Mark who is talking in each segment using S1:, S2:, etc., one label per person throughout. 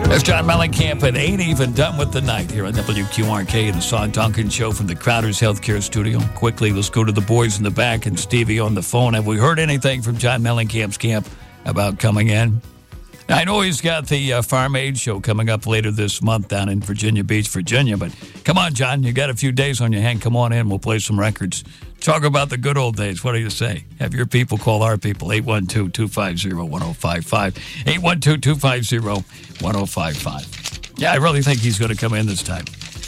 S1: That's John Mellencamp and Ain't Even Done With the Night here on WQRK and the Saw Duncan Show from the Crowder's Healthcare Studio. Quickly, let's go to the boys in the back and Stevie on the phone. Have we heard anything from John Mellencamp's camp about coming in? I know he's got the Farm Aid Show coming up later this month down in Virginia Beach, Virginia. But come on, John, you got a few days on your hand. Come on in. We'll play some records. Talk about the good old days. What do you say? Have your people call our people, 812-250-1055. 812-250-1055. Yeah, I really think he's going to come in this time.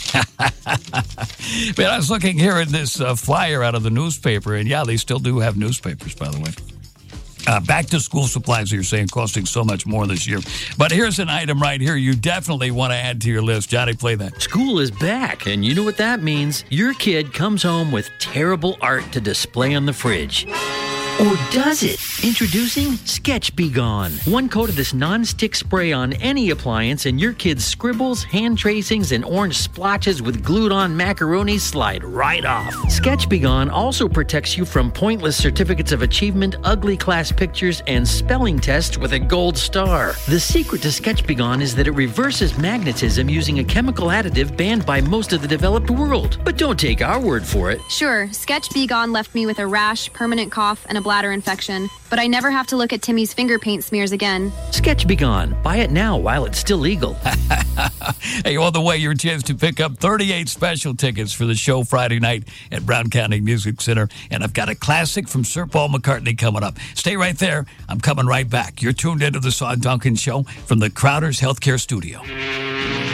S1: Man, I was looking here at this flyer out of the newspaper, and yeah, they still do have newspapers, by the way. Back to school supplies, you're saying, costing so much more this year. But here's an item right here you definitely want to add to your list. Johnny, play that.
S2: School is back, and you know what that means. Your kid comes home with terrible art to display on the fridge. Or does it? Introducing Sketch Be Gone. One coat of this non-stick spray on any appliance and your kid's scribbles, hand tracings, and orange splotches with glued-on macaroni slide right off. Sketch Be Gone also protects you from pointless certificates of achievement, ugly class pictures, and spelling tests with a gold star. The secret to Sketch Be Gone is that it reverses magnetism using a chemical additive banned by most of the developed world. But don't take our word for it.
S3: Sure, Sketch Be Gone left me with a rash, permanent cough, and a bladder infection, but I never have to look at Timmy's finger paint smears again.
S2: Sketch Be Gone. Buy it now while it's still legal.
S1: Hey, on the way, your chance to pick up 38 special tickets for the show Friday night at Brown County Music Center. And I've got a classic from Sir Paul McCartney coming up. Stay right there. I'm coming right back. You're tuned into the Saw Duncan Show from the Crowder's Healthcare Studio.